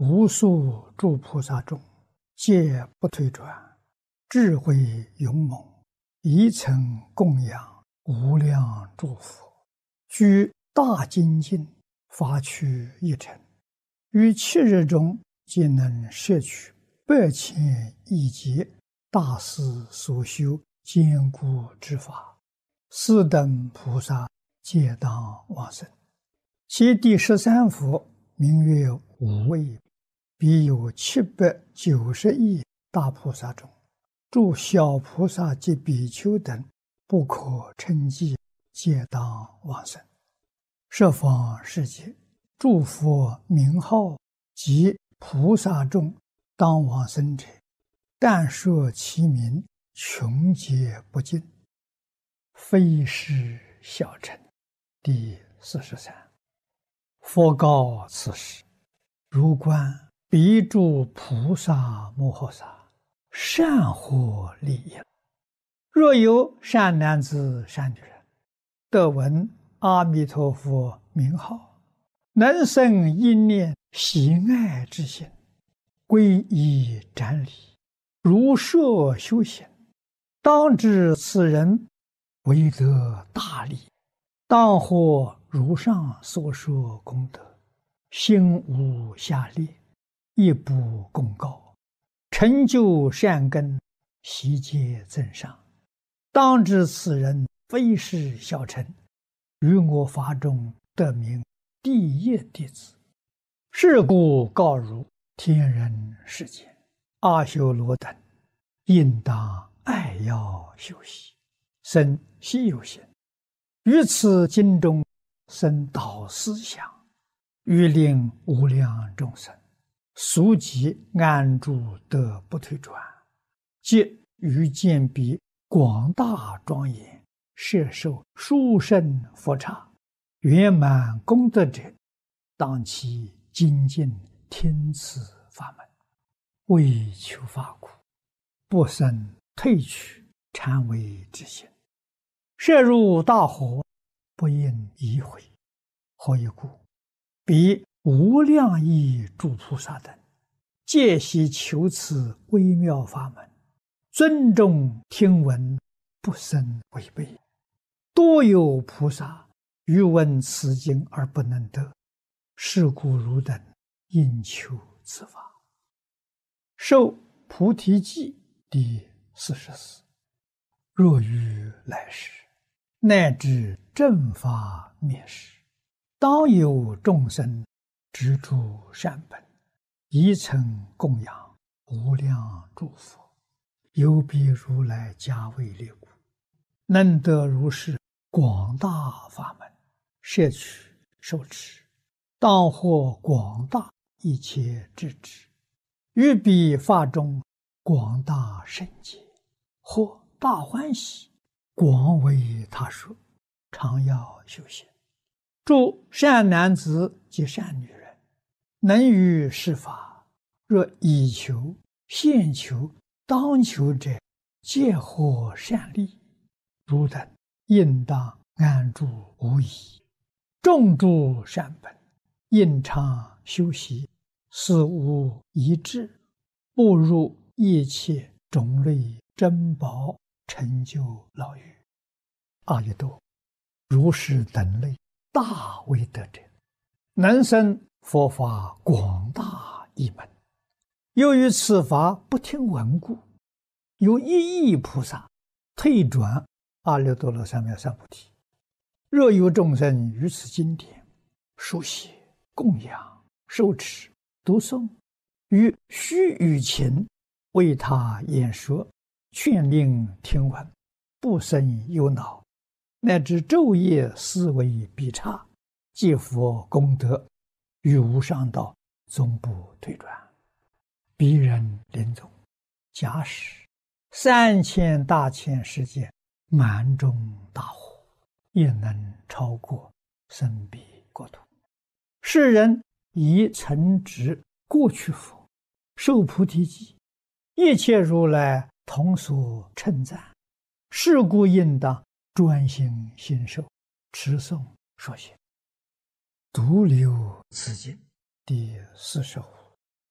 无数诸菩萨众，皆不退转，智慧勇猛，一层供养无量诸佛，居大精进，发趣一尘，于7日中皆能摄取8,000亿劫大师所修坚固之法，斯等菩萨皆当往生。其第13佛名曰无畏，彼有790亿大菩萨中，诸小菩萨及比丘等不可称计，皆当往生。十方世界诸佛名号及菩萨众当往生者，但说其名，穷劫不尽，非是小乘。第43。佛告此时：如观彼诸菩萨摩诃萨，善获利益。若有善男子善女人，得闻阿弥陀佛名号，能生一念喜爱之心，皈依瞻礼，如设修行，当知此人为得大利，当获如上所说功德，心无下劣，亦不共高，成就善根，悉皆增上。当知此人非是小乘，于我法中得名第一弟子。是故告汝天人世间阿修罗等，应当爱要修习，生希有行，于此经中生导思想，欲令无量众生速即安住得不退转，即于见彼广大庄严，摄受殊胜佛刹，圆满功德者，当其精进听此法门，为求法苦，不生退去禅为之心，摄入大火，不应移回。何以故？彼无量亿诸菩萨等，皆悉求此微妙法门，尊重听闻，不生违背。多有菩萨欲闻此经而不能得，是故汝等应求此法。受菩提记第44。若于来世，乃至正法灭世，当有众生执著善本，一曾供养无量诸佛，有彼如来加为列故，能得如是广大法门，摄取受持，当获广大一切智智，于彼法中广大圣解，或大欢喜，广为他说，常要修行。诸善男子及善女人，能于是法，若以求、现求、当求者，皆获善利。汝等应当安住无疑，种诸善本，应常修习，死无一致，步入一切种类珍宝，成就牢狱。阿逸多，如是等类大威德者，能生佛法广大一门。由于此法不听闻故，有1亿菩萨退转阿耨多罗三藐三菩提。若有众生于此经典书写、供养、受持、读诵，于须臾前为他演说，劝令听闻，不生忧恼，乃至昼夜思维必差，皆佛功德，于无上道终不退转。彼人临终，假使3000大千世界满中大火，亦能超过生彼国土。世人以曾执过去佛，受菩提记，一切如来同所称赞。是故应当专心信受，持诵说学。独留此经第45。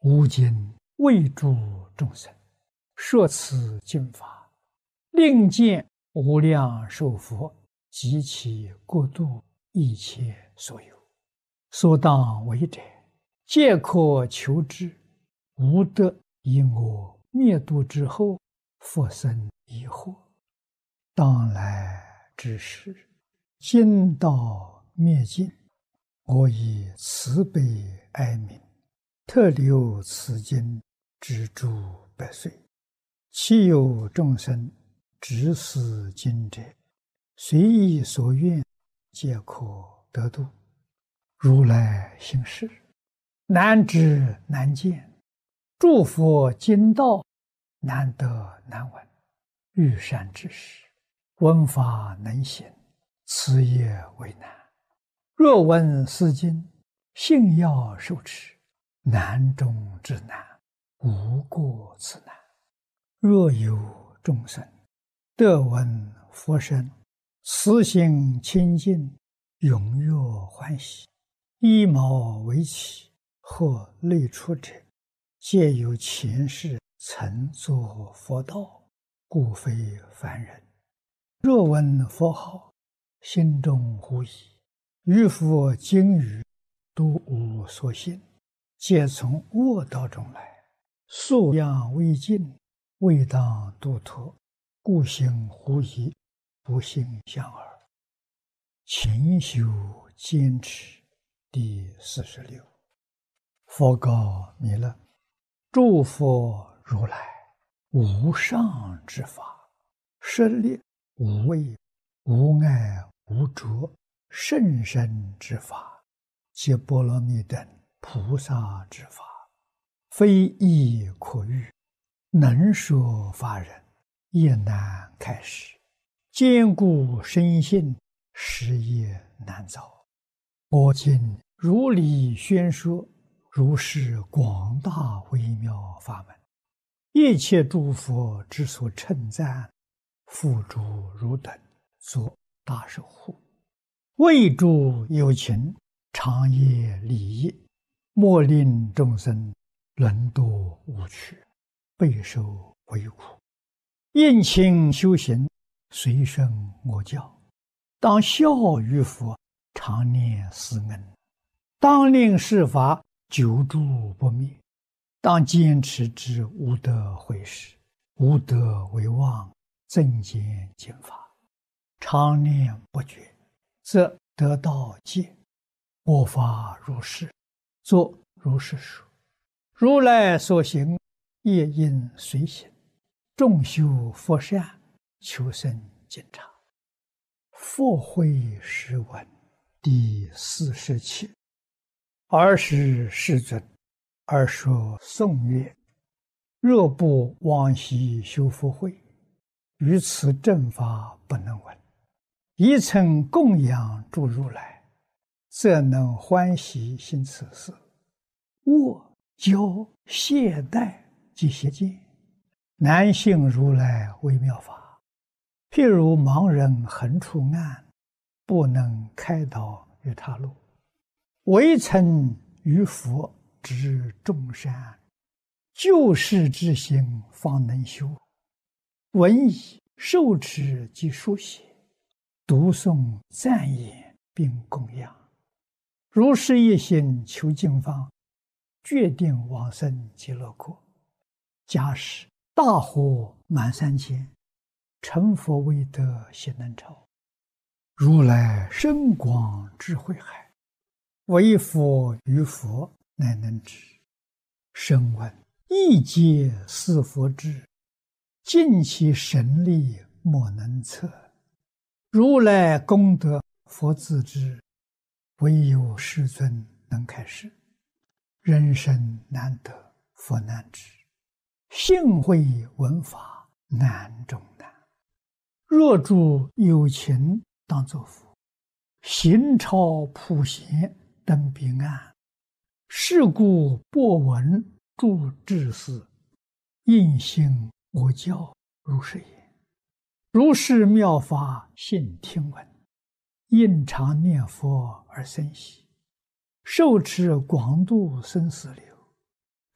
吾今为诸众生说此经法，令见无量寿佛及其国度一切所有，所当为者，皆可求之。吾得以我灭度之后，复生疑惑。当来之时，经道灭尽，我以慈悲哀悯，特留此经之诸百岁。其有众生执此经者，随意所愿，皆可得度。如来行事，难知难见，诸佛经道难得难闻。欲善知识，闻法能行，此也为难。若闻是经，信要受持，难中之难，无过此难。若有众生得闻佛声，慈心清净，踊跃欢喜，依毛为起，或类出者，皆有前世曾作佛道，故非凡人。若闻佛号，心中狐疑，于佛经语都无所信，皆从恶道中来，素养未尽，未当度脱，故行狐疑，不信相耳。勤修坚持。第46。佛告弥勒：诸佛如来无上之法，设立无畏、无碍、无着甚深之法，皆波罗蜜等菩萨之法，非易可喻，能说法人也难开示，坚固深信，实也难造。我今如理宣说，如是广大微妙法门，一切诸佛之所称赞，付诸汝等作大守护，为诸有情长夜利益，莫令众生沦堕无趣，备受为苦。应勤修行，随顺我教，当效于佛，常念斯恩，当令世法久住不灭，当坚持之无得毁时，无得为妄，增减经法，常念不绝，则得道戒。我法如是，作如是说。如来所行，业应随行，众修佛善，求生净察。佛慧诗文第47。尔时世尊而说颂曰：若不往昔修福慧，于此正法不能闻。一曾供养诸如来，则能欢喜行此事。我教懈怠及邪见，难信如来微妙法。譬如盲人横出暗，不能开导于他路。唯曾于佛知众善，救世之心方能修。闻已受持及书写，读诵赞言并供养。如是一心求经方，决定往生极乐国。假使大火满3千，成佛未得悉能超。如来深广智慧海，唯佛于佛乃能知。声闻亦皆是佛智，尽其神力莫能测。如来功德佛自知，唯有世尊能开示。人生难得佛难知，信会闻法难中难。若诸有情当作佛，行超普贤登彼岸。是故播闻诸智士，应信我教如是言。如是妙法信听闻，应常念佛而生喜，受持广度生死流。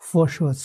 佛说